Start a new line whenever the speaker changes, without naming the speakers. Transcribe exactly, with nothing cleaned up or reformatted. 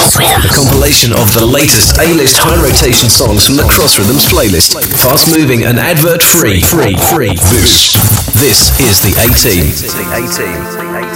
A compilation of the latest A-list high rotation songs from the Cross Rhythms playlist. Fast moving and advert free. Free. Free. This. This is the A-Team.